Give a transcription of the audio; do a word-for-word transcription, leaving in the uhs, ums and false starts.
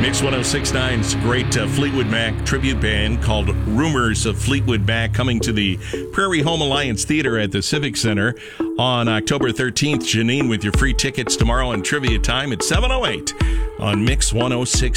Mix ten sixty-nine's great uh, Fleetwood Mac tribute band called Rumors of Fleetwood Mac coming to the Prairie Home Alliance Theater at the Civic Center on October thirteenth. Janine with your free tickets tomorrow and trivia time at seven oh eight on Mix ten sixty-nine.